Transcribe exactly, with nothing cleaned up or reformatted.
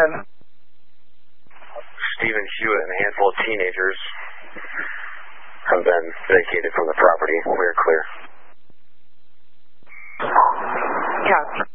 ahead. Stephen Hewitt and a handful of teenagers have been vacated from the property. We're clear. Copy.